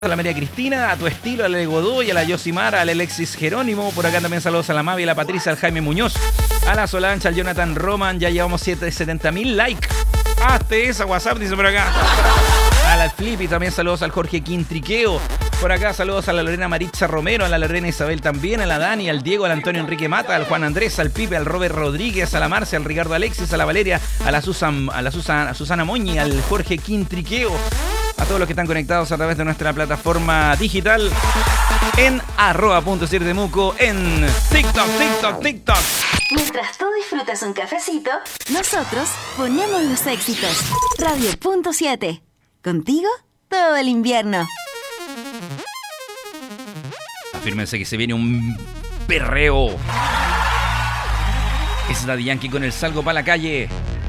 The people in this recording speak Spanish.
A la María Cristina, a tu estilo, a la Godoy, a la Yosimara, al Alexis Jerónimo. Por acá también saludos a la Mavi, a la Patricia, al Jaime Muñoz, a la Solancha, al Jonathan Roman. Ya llevamos 70.000 likes. Hazte esa WhatsApp, dice por acá. A la Flippy también saludos al Jorge Quintriqueo. Por acá saludos a la Lorena Maritza Romero, a la Lorena Isabel también, a la Dani, al Diego, al Antonio Enrique Mata, al Juan Andrés, al Pipe, al Robert Rodríguez, a la Marcia, al Ricardo Alexis, a la Valeria, a la Susana Moñi, al Jorge Quintriqueo. A todos los que están conectados a través de nuestra plataforma digital en @.ciertemuco en TikTok. Mientras tú disfrutas un cafecito, nosotros ponemos los éxitos. Radio.7. Contigo todo el invierno. Afírmense que se viene un perreo. Es Daddy Yankee con el Salgo para la calle.